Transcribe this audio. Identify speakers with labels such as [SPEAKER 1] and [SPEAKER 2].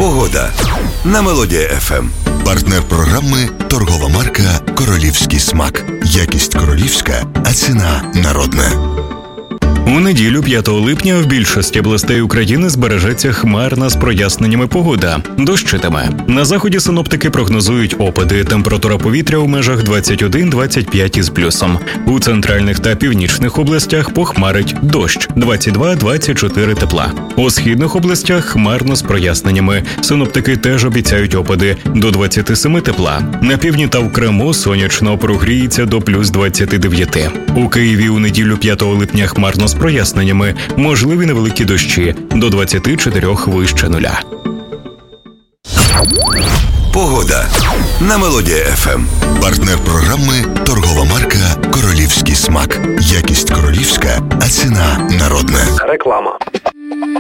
[SPEAKER 1] Погода на Мелодія ФМ.
[SPEAKER 2] Партнер програми – торгова марка «Королівський смак». Якість королівська, а ціна народна.
[SPEAKER 3] У неділю 5 липня в більшості областей України збережеться хмарна з проясненнями погода. Дощитиме. На заході синоптики прогнозують опади. Температура повітря у межах 21-25 із плюсом. У центральних та північних областях похмарить дощ. 22-24 тепла. У східних областях хмарно з проясненнями. Синоптики теж обіцяють опади. До 27 тепла. На півдні та в Криму сонячно, прогріється до плюс 29. У Києві у неділю 5 липня хмарно з проясненнями, можливі невеликі дощі, до 24 вище нуля.
[SPEAKER 1] Погода на Мелодія ФМ.
[SPEAKER 2] Партнер програми – торгова марка «Королівський смак». Якість королівська, а ціна народна.
[SPEAKER 4] Реклама.